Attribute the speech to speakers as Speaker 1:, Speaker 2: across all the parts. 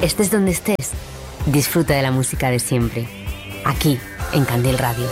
Speaker 1: Estés donde estés, disfruta de la música de siempre. Aquí, en Candil Radio.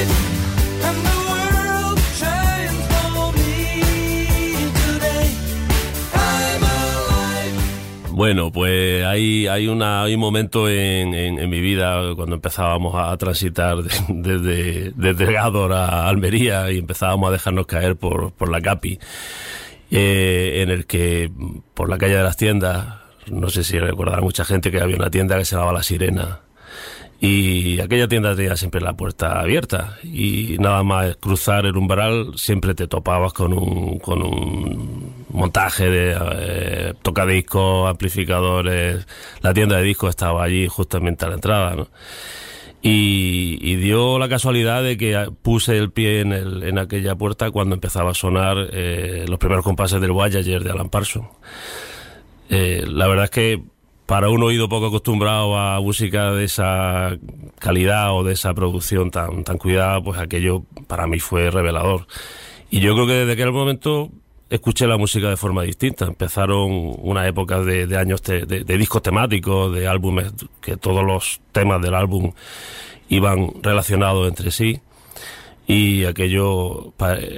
Speaker 2: Bueno, pues hay un momento en mi vida cuando empezábamos a transitar desde Gádor a Almería y empezábamos a dejarnos caer por la Capi, en el que por la calle de las tiendas, no sé si recordará mucha gente que había una tienda que se llamaba La Sirena. Y aquella tienda tenía siempre la puerta abierta y nada más cruzar el umbral siempre te topabas con un montaje de tocadiscos, amplificadores. La tienda de discos estaba allí justamente a la entrada, ¿no? Y dio la casualidad de que puse el pie en aquella puerta cuando empezaba a sonar los primeros compases del Voyager de Alan Parsons. La verdad es que para un oído poco acostumbrado a música de esa calidad o de esa producción tan cuidada, pues aquello para mí fue revelador. Y yo creo que desde aquel momento escuché la música de forma distinta. Empezaron unas épocas de años de discos temáticos, de álbumes, que todos los temas del álbum iban relacionados entre sí. Y aquello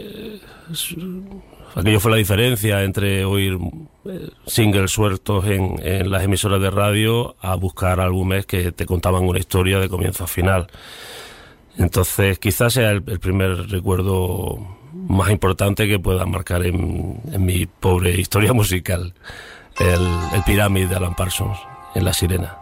Speaker 2: fue la diferencia entre oír singles sueltos en las emisoras de radio a buscar álbumes que te contaban una historia de comienzo a final. Entonces quizás sea el primer recuerdo más importante que pueda marcar en mi pobre historia musical, el Pyramid de Alan Parsons en La Sirena.